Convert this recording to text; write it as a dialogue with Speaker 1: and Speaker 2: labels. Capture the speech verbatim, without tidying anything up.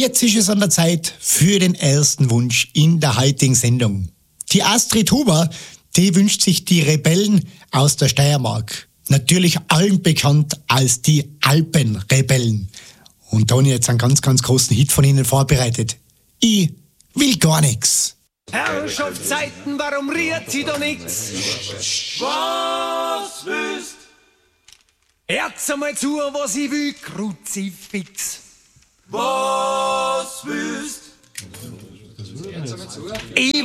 Speaker 1: Jetzt ist es an der Zeit für den ersten Wunsch in der heutigen Sendung. Die Astrid Huber, die wünscht sich die Rebellen aus der Steiermark. Natürlich allen bekannt als die Alpenrebellen. Und da habe ich jetzt einen ganz, ganz großen Hit von ihnen vorbereitet. Ich will gar nix.
Speaker 2: Herrschaftszeiten, warum riert sie da nix? Was willst? Hört's einmal zu, was ich will, Kruzifix. Was willst? Hört's einmal zu. Ich